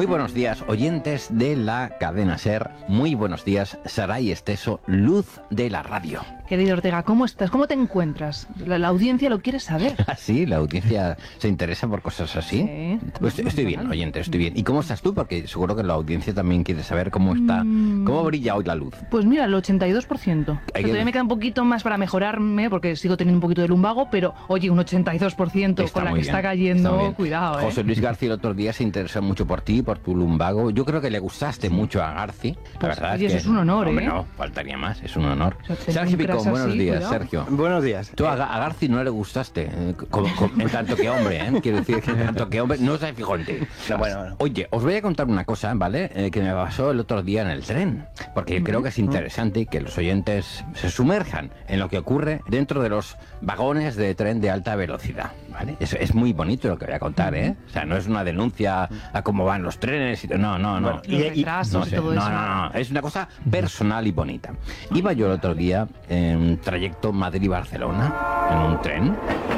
Muy buenos días, oyentes de la cadena SER. Muy buenos días, Saray Esteso, luz de la radio. Querido Ortega, ¿cómo estás? ¿Cómo te encuentras? La audiencia lo quiere saber. ¿Ah, sí? ¿La audiencia se interesa por cosas así? Sí. Pues estoy bien, oyente, estoy bien. ¿Y cómo estás tú? Porque seguro que la audiencia también quiere saber cómo está, cómo brilla hoy la luz. Pues mira, el 82%. Todavía me queda un poquito más para mejorarme, porque sigo teniendo un poquito de lumbago, pero oye, un 82% Está con la muy que bien, está cayendo, está bien. cuidado, ¿eh? José Luis García el otro día se interesó mucho por ti, por tu lumbago. Yo creo que le gustaste mucho a Garci. La Pues, verdad oye, es que... eso es un honor, hombre, ¿eh? no, faltaría más, es un honor. O sea, tener Sergio un crush Picón, buenos así, días, cuidado. Sergio. Buenos días. Tú a Garci no le gustaste, en tanto que hombre, ¿eh? Quiero decir que en tanto que hombre no se fijó en ti. Bueno. Oye, os voy a contar una cosa, ¿vale? Que me pasó el otro día en el tren, porque yo creo que es interesante que los oyentes se sumerjan en lo que ocurre dentro de los vagones de tren de alta velocidad, ¿vale? Es muy bonito lo que voy a contar, ¿eh? O sea, no es una denuncia a cómo van los trenes, no. Los retrasos y todo eso. No, es una cosa personal y bonita. Iba yo el otro día en un trayecto Madrid-Barcelona, en un tren.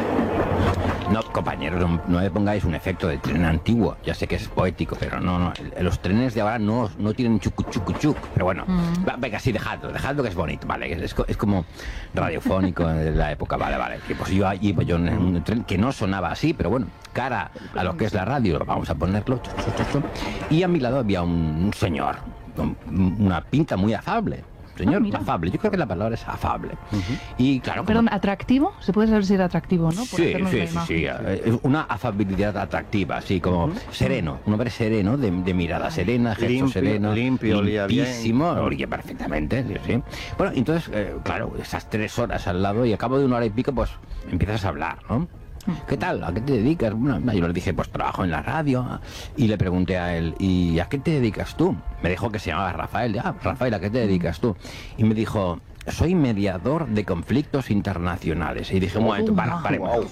No, compañeros, no me pongáis un efecto de tren antiguo. Ya sé que es poético, pero no. Los trenes de ahora no tienen chuc. Pero bueno, venga, sí, dejadlo que es bonito, vale. Es como radiofónico de la época, vale. Que pues iba yo en un tren que no sonaba así, pero bueno, cara a lo que es la radio, vamos a ponerlo. Y a mi lado había un señor con una pinta muy afable. Señor, afable, yo creo que la palabra es afable. Y claro, Perdón, ¿atractivo? Se puede saber si era atractivo, ¿no? Por hacernos la imagen. Sí. Una afabilidad atractiva, así como sereno, un hombre sereno, de mirada serena, gesto sereno, limpio, olía bien. limpísimo, olía perfectamente, sí. Bueno, entonces, claro, esas 3 horas al lado y a cabo de 1 hora y pico, pues empiezas a hablar, ¿no? ¿Qué tal? ¿A qué te dedicas? Bueno, yo le dije, pues trabajo en la radio. Y le pregunté a él, ¿y a qué te dedicas tú? Me dijo que se llamaba Rafael. Rafael, ¿a qué te dedicas tú? Y me dijo, soy mediador de conflictos internacionales. Y dije, un momento, paremos.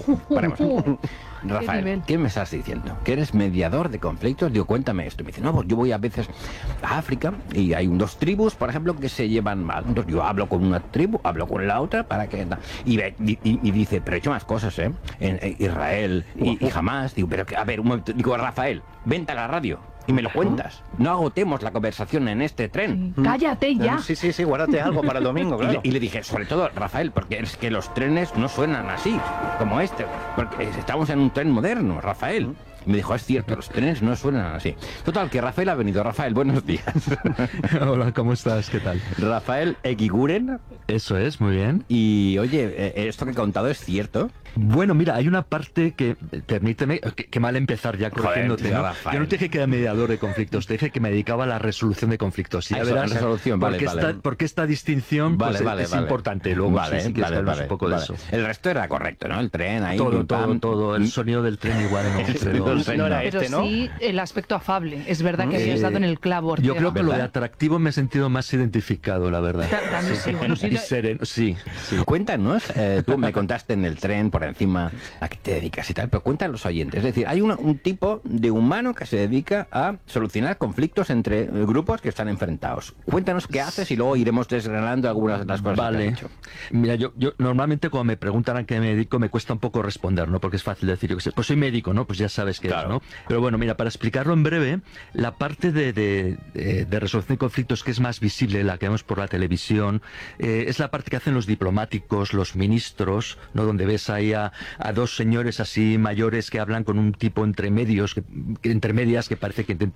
Rafael, ¿qué me estás diciendo? ¿Que eres mediador de conflictos? Digo, cuéntame esto. Y me dice, no, pues yo voy a veces a África y hay 2 tribus, por ejemplo, que se llevan mal. Entonces yo hablo con una tribu, hablo con la otra, para que... Y dice, pero he hecho más cosas, ¿eh? En Israel y jamás. Digo, pero que, a ver, un momento. Digo, Rafael, vente a la radio y me lo cuentas. No agotemos la conversación en este tren. ¡Cállate ya! Sí, guárdate algo para el domingo, claro. Y le dije, sobre todo, Rafael, porque es que los trenes no suenan así, como este, porque estamos en un tren moderno, Rafael. Y me dijo, es cierto, los trenes no suenan así. Total, que Rafael ha venido. Rafael, buenos días. Hola, ¿cómo estás? ¿Qué tal? Rafael Eguiguren. Eso es, muy bien. Y oye, esto que he contado es cierto. Bueno, mira, hay una parte que, permíteme, que mal empezar ya corrigiéndote, Joder, ¿no? Rafael. Yo no te dije que era mediador de conflictos, te dije que me dedicaba a la resolución de conflictos. Y ya Eso, verás resolución, vale. porque esta distinción pues, es importante. Luego, si quieres hablar un poco de eso. El resto era correcto, ¿no? El tren ahí. Todo. El sonido del tren igual. No era Pero ¿no? sí el aspecto afable. Es verdad que habías dado en el clavo, Ortega. Yo creo que lo de atractivo me he sentido más identificado, la verdad. Y sereno, sí. Cuéntanos, tú me contaste en el tren por encima a qué te dedicas y tal, pero cuéntanos a los oyentes. Es decir, hay un tipo de humano que se dedica a solucionar conflictos entre grupos que están enfrentados. Cuéntanos qué haces y luego iremos desgranando algunas de las cosas que has hecho. Mira, yo normalmente cuando me preguntan a qué me dedico me cuesta un poco responder, ¿no? Porque es fácil decir, yo qué sé, pues soy médico, ¿no? Pues ya sabes qué es, ¿no? Pero bueno, mira, para explicarlo en breve, la parte de resolución de conflictos que es más visible, la que vemos por la televisión, es la parte que hacen los diplomáticos, los ministros, ¿no? Donde ves ahí a 2 señores así mayores que hablan con un tipo entre medias que parece que intenta